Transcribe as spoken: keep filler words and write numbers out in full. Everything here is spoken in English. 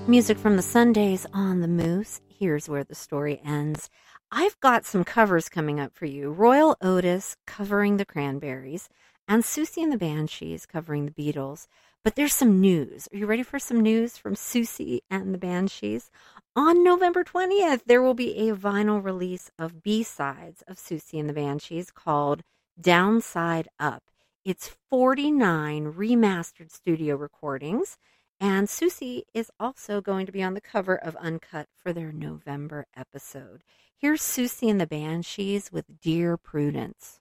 Music from the Sundays on the Moose. Here's where the story ends. I've got some covers coming up for you. Royal Otis covering the Cranberries and Susie and the Banshees covering the Beatles. But there's some news. Are you ready for some news from Susie and the Banshees? On November twentieth, there will be a vinyl release of B-sides of Susie and the Banshees called Downside Up. It's forty-nine remastered studio recordings. And Susie is also going to be on the cover of Uncut for their November episode. Here's Susie and the Banshees with Dear Prudence.